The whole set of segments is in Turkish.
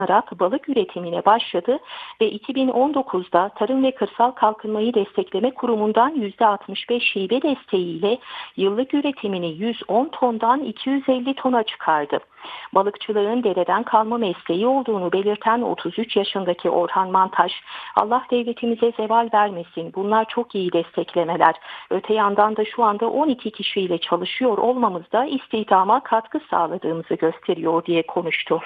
balık üretimine başladı ve 2019'da Tarım ve Kırsal Kalkınmayı Destekleme Kurumu'ndan %65 hibe desteğiyle yıllık üretimini 110 tondan 250 tona çıkardı. Balıkçılığın dededen kalma mesleği olduğunu belirten 33 yaşındaki Orhan Mantaş, Allah devletimize zeval vermesin, bunlar çok iyi desteklemeler. Öte yandan da şu anda 12 kişiyle çalışıyor olmamız da istihdama katkı sağladığımızı gösteriyor diye konuştu.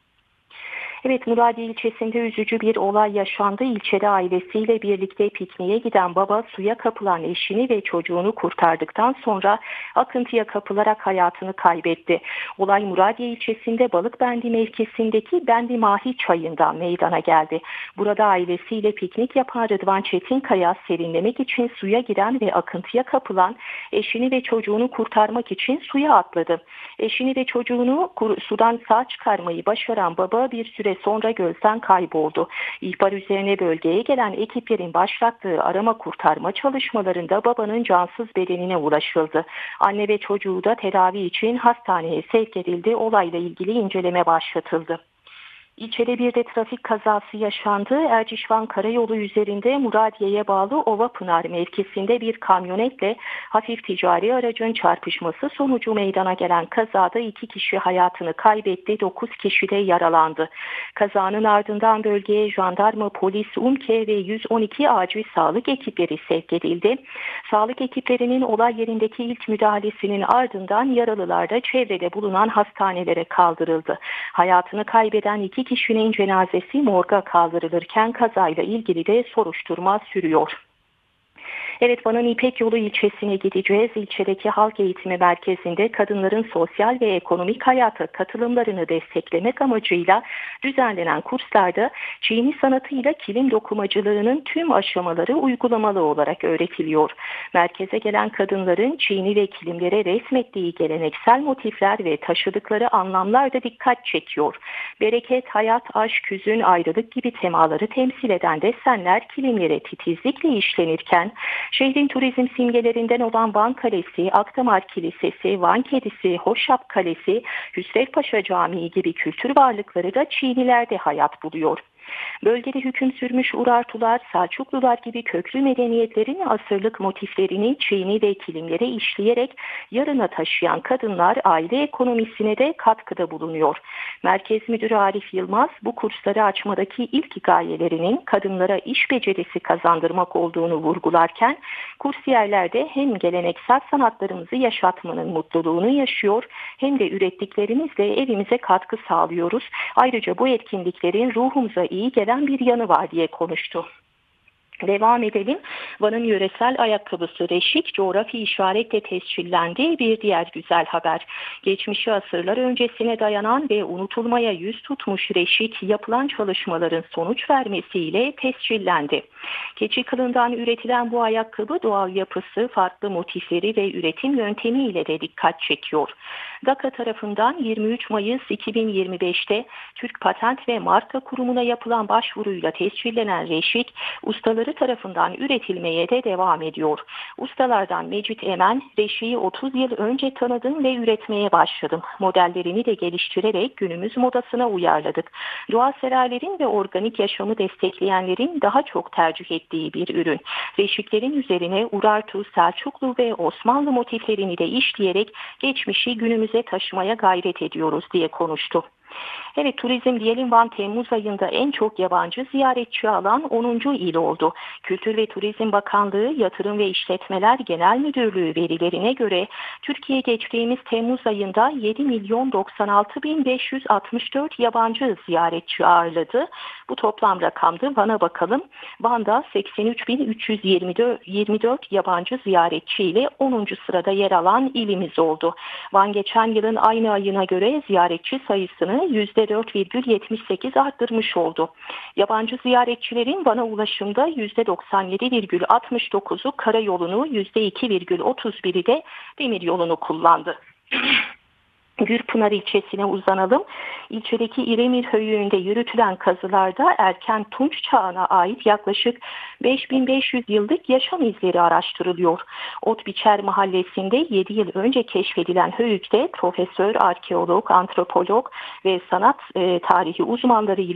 Evet, Muradiye ilçesinde üzücü bir olay yaşandı. İlçede ailesiyle birlikte pikniğe giden baba suya kapılan eşini ve çocuğunu kurtardıktan sonra akıntıya kapılarak hayatını kaybetti. Olay Muradiye ilçesinde Balıkbendi mevkisindeki Bendi Mahi çayından meydana geldi. Burada ailesiyle piknik yapan Rıdvan Çetinkaya serinlemek için suya giren ve akıntıya kapılan eşini ve çocuğunu kurtarmak için suya atladı. Eşini ve çocuğunu sudan sağ çıkarmayı başaran baba bir süre sonra gözden kayboldu. İhbar üzerine bölgeye gelen ekiplerin başlattığı arama kurtarma çalışmalarında babanın cansız bedenine ulaşıldı. Anne ve çocuğu da tedavi için hastaneye sevk edildi. Olayla ilgili inceleme başlatıldı. İlçede bir de trafik kazası yaşandı. Erciş-Van Karayolu üzerinde Muradiye'ye bağlı Ovapınar mevkisinde bir kamyonetle hafif ticari aracın çarpışması sonucu meydana gelen kazada 2 kişi hayatını kaybetti, 9 kişi de yaralandı. Kazanın ardından bölgeye jandarma, polis, UMKE ve 112 acil sağlık ekipleri sevk edildi. Sağlık ekiplerinin olay yerindeki ilk müdahalesinin ardından yaralılar da çevrede bulunan hastanelere kaldırıldı. Hayatını kaybeden 2 kişinin cenazesi morga kaldırılırken kazayla ilgili de soruşturma sürüyor. Evet, Van'ın İpek Yolu ilçesine gideceğiz. İlçedeki halk eğitimi merkezinde kadınların sosyal ve ekonomik hayata katılımlarını desteklemek amacıyla düzenlenen kurslarda çiğni sanatıyla kilim dokumacılığının tüm aşamaları uygulamalı olarak öğretiliyor. Merkeze gelen kadınların çiğni ve kilimlere resmettiği geleneksel motifler ve taşıdıkları anlamlar da dikkat çekiyor. Bereket, hayat, aşk, hüzün, ayrılık gibi temaları temsil eden desenler kilimlere titizlikle işlenirken şehrin turizm simgelerinden olan Van Kalesi, Akdamar Kilisesi, Van Kedisi, Hoşap Kalesi, Hüsrevpaşa Camii gibi kültür varlıkları da Çiğnilerde hayat buluyor. Bölgede hüküm sürmüş Urartular, Selçuklular gibi köklü medeniyetlerin asırlık motiflerini çiğni ve kilimlere işleyerek yarına taşıyan kadınlar aile ekonomisine de katkıda bulunuyor. Merkez Müdürü Arif Yılmaz bu kursları açmadaki ilk gayelerinin kadınlara iş becerisi kazandırmak olduğunu vurgularken kursiyerlerde hem geleneksel sanatlarımızı yaşatmanın mutluluğunu yaşıyor hem de ürettiklerimizle evimize katkı sağlıyoruz. Ayrıca bu etkinliklerin ruhumuza iyi gelen bir yanı var diye konuştu. Devam edelim. Van'ın yöresel ayakkabısı reşik coğrafi işaretle tescillendi. Bir diğer güzel haber. Geçmişi asırlar öncesine dayanan ve unutulmaya yüz tutmuş reşik yapılan çalışmaların sonuç vermesiyle tescillendi. Keçi kılından üretilen bu ayakkabı doğal yapısı, farklı motifleri ve üretim yöntemiyle de dikkat çekiyor. DAKA tarafından 23 Mayıs 2025'te Türk Patent ve Marka Kurumu'na yapılan başvuruyla tescillenen reşik, ustaları tarafından üretilmeye de devam ediyor. Ustalardan Mecit Emen, reşiği 30 yıl önce tanıdım ve üretmeye başladım. Modellerini de geliştirerek günümüz modasına uyarladık. Doğaseverlerin ve organik yaşamı destekleyenlerin daha çok tercih ettiği bir ürün. Reşiklerin üzerine Urartu, Selçuklu ve Osmanlı motiflerini de işleyerek geçmişi günümüze taşımaya gayret ediyoruz diye konuştu. Evet, turizm diyelim, Van Temmuz ayında en çok yabancı ziyaretçi alan 10. il oldu. Kültür ve Turizm Bakanlığı Yatırım ve İşletmeler Genel Müdürlüğü verilerine göre Türkiye geçtiğimiz Temmuz ayında 7.096.564 yabancı ziyaretçi ağırladı. Bu toplam rakamdı. Van'a bakalım. Van'da 83.324 yabancı ziyaretçi ile 10. sırada yer alan ilimiz oldu. Van geçen yılın aynı ayına göre ziyaretçi sayısını %4,78 arttırmış oldu. Yabancı ziyaretçilerin Van'a ulaşımda %97,69'u karayolunu, %2,31'i de demiryolunu kullandı. Gürpınar ilçesine uzanalım. İlçedeki İremir Höyüğü'nde yürütülen kazılarda erken Tunç çağına ait yaklaşık 5500 yıllık yaşam izleri araştırılıyor. Otbiçer mahallesinde 7 yıl önce keşfedilen höyükte profesör, arkeolog, antropolog ve sanat tarihi uzmanları